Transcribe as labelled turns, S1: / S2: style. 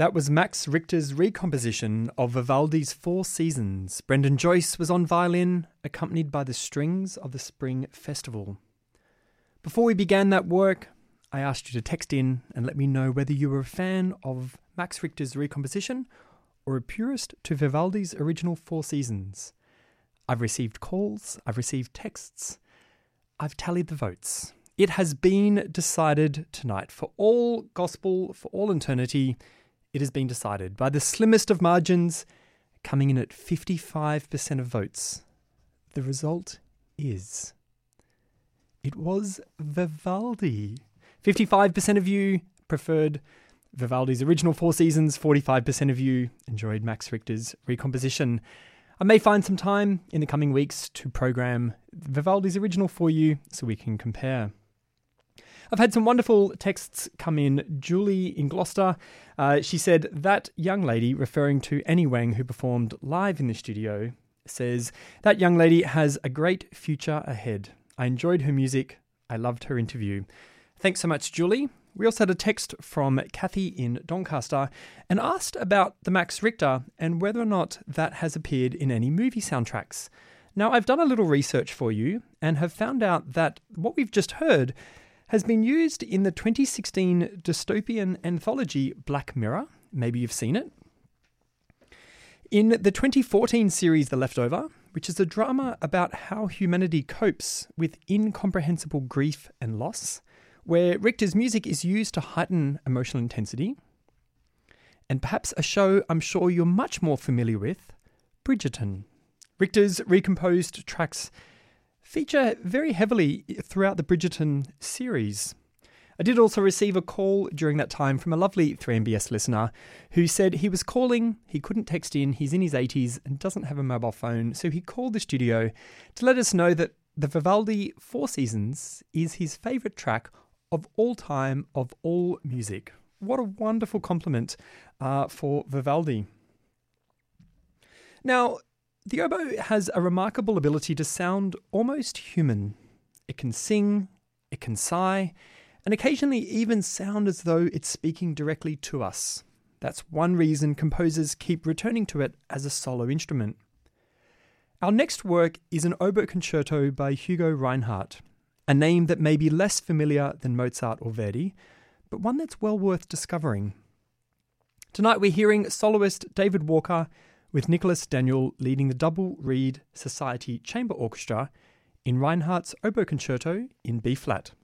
S1: That was Max Richter's recomposition of Vivaldi's Four Seasons. Brendan Joyce was on violin, accompanied by the strings of the Spring Festival. Before we began that work, I asked you to text in and let me know whether you were a fan of Max Richter's recomposition or a purist to Vivaldi's original Four Seasons. I've received calls, I've received texts, I've tallied the votes. It has been decided tonight. For all gospel, for all eternity, it has been decided by the slimmest of margins, coming in at 55% of votes. The result is, it was Vivaldi. 55% of you preferred Vivaldi's original Four Seasons, 45% of you enjoyed Max Richter's recomposition. I may find some time in the coming weeks to program Vivaldi's original for you so we can compare. I've had some wonderful texts come in. Julie in Gloucester, she said, that young lady, referring to Annie Wang, who performed live in the studio, says, that young lady has a great future ahead. I enjoyed her music. I loved her interview. Thanks so much, Julie. We also had a text from Kathy in Doncaster and asked about the Max Richter and whether or not that has appeared in any movie soundtracks. Now, I've done a little research for you and have found out that what we've just heard has been used in the 2016 dystopian anthology Black Mirror. Maybe you've seen it. In the 2014 series The Leftover, which is a drama about how humanity copes with incomprehensible grief and loss, where Richter's music is used to heighten emotional intensity. And perhaps a show I'm sure you're much more familiar with, Bridgerton. Richter's recomposed tracks feature very heavily throughout the Bridgerton series. I did also receive a call during that time from a lovely 3MBS listener who said he was calling, he couldn't text in, he's in his 80s and doesn't have a mobile phone, so he called the studio to let us know that the Vivaldi Four Seasons is his favourite track of all time, of all music. What a wonderful compliment for Vivaldi. Now, the oboe has a remarkable ability to sound almost human. It can sing, it can sigh, and occasionally even sound as though it's speaking directly to us. That's one reason composers keep returning to it as a solo instrument. Our next work is an oboe concerto by Hugo Reinhardt, a name that may be less familiar than Mozart or Verdi, but one that's well worth discovering. Tonight we're hearing soloist David Walker with Nicholas Daniel leading the Double Reed Society Chamber Orchestra in Reinhardt's Oboe Concerto in B-flat.